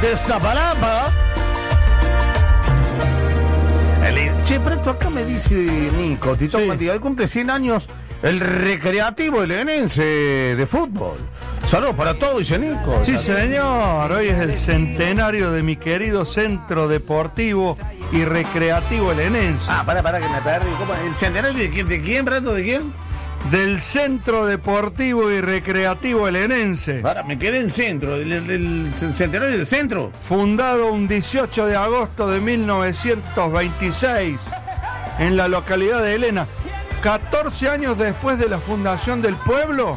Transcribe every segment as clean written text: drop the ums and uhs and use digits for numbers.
de Iztapalapa. Che, pero esto acá me dice Nico, Tito Sí. Matías, hoy cumple 100 años el Recreativo Elenense de fútbol. Saludos para todos, dice Nico. Sí, señor. Hoy es el centenario de mi querido Centro Deportivo y Recreativo Elenense. Para que me perdí. ¿Cómo? ¿El centenario de quién, Brato? ¿De quién? Del Centro Deportivo y Recreativo Elenense. Me quedé en centro, el centenario del centro. Fundado un 18 de agosto de 1926 en la localidad de Helena. 14 años después de la fundación del pueblo,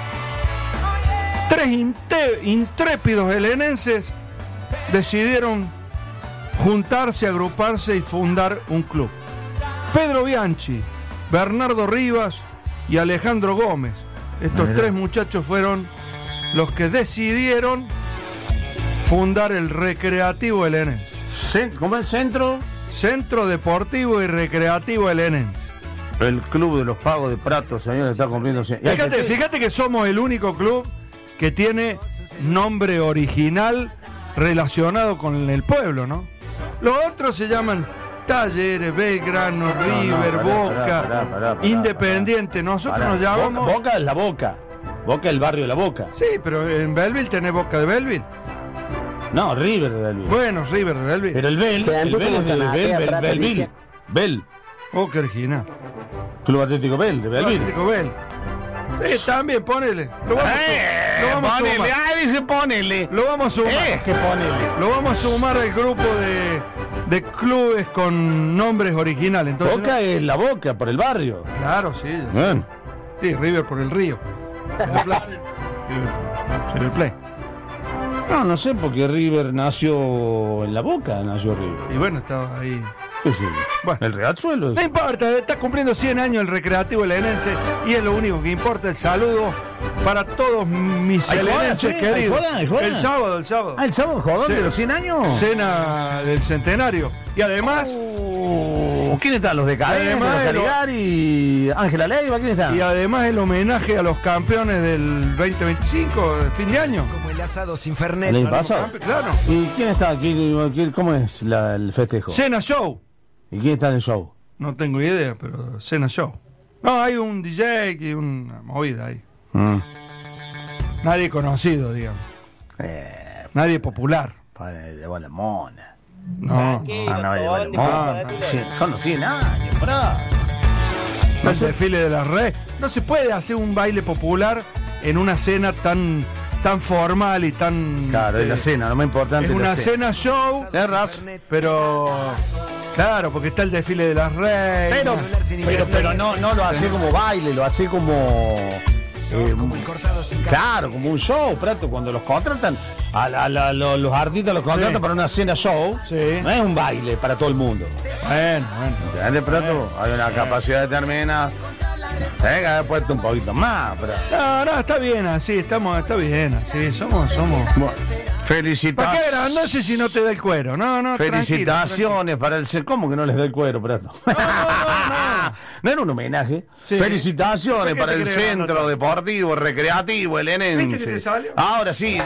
tres intrépidos helenenses decidieron juntarse, agruparse y fundar un club. Pedro Bianchi, Bernardo Rivas y Alejandro Gómez. Estos tres muchachos fueron los que decidieron fundar el Recreativo Elenense. ¿Cómo es centro? Centro Deportivo y Recreativo Elenense. El Club de los Pagos de Prato, señor, está cumpliendo 100. Fíjate que somos el único club que tiene nombre original relacionado con el pueblo, ¿no? Los otros se llaman Talleres, Belgrano, River, Boca, pará, Independiente. Nosotros nos llamamos... Boca es la Boca. Boca es el barrio de la Boca. Sí, pero en Belleville tenés Boca de Belleville. No, River de Belleville. Bueno, River de Belleville. Pero el Bell es de Belleville. Bell. Oh, qué original. Club Atlético Bell de Belleville. Atlético Bell. Sí, también, ponele. Lo vamos a ponele, sumar. dice ponele. Lo vamos a sumar. Que ponele. Lo vamos a sumar al grupo de clubes con nombres originales. Entonces, Boca es la Boca, por el barrio. Claro, sí. Bueno. Sí, River por el río. River Plate. River Plate. No sé, porque River nació en la Boca, nació River. Y bueno, estaba ahí. ¿Qué sí? Bueno. El Riachuelo. No importa, está cumpliendo 100 años el Recreativo Elenense y es lo único que importa. El saludo para todos mis elenenses queridos. ¿Hay joda? El sábado. ¿El sábado jodón Sí. de los 100 años? Cena del centenario. Y además, ¿quién están? ¿Los de Cadena, Además, los Caligari, Ángela Leiva? ¿Quién está? y además el homenaje a los campeones del 2025, de fin de año. Como el asado sin ¿El fernet. año pasado? Claro. ¿Y quién está? ¿Cómo es el festejo? Cena Show. ¿Y quién está en el show? No tengo idea, pero Cena Show. No, hay un DJ y una movida ahí. Nadie conocido, digamos. Nadie popular. Llevó la mona. No. Llevó la mona. Son los 100 años, pará. El desfile de la red. No se puede hacer un baile popular en una cena tan formal y tan... Claro, es la cena, lo más importante Es es la una cena show, Tenés razón. pero... Claro, porque está el desfile de las redes. Pero no lo hace como baile, lo hace como... Como el cortado sin Claro, como un show, Prato, cuando los contratan, los artistas los contratan Sí. para una cena show, Sí. no es un baile para todo el mundo. Bueno. ¿Entiendes, Prato? Hay una capacidad determinada. Tenés que haber puesto un poquito más, pero... No, está bien así, está bien así, somos... ¿Para qué agrandarse si no te da el cuero? No, Felicitaciones para el... ¿Cómo que no les da el cuero, Prato? No era un homenaje. Sí. Felicitaciones ¿Por qué para te el querés Centro anotar? Deportivo Recreativo Elenense. ¿Viste que te salió? Ahora sí.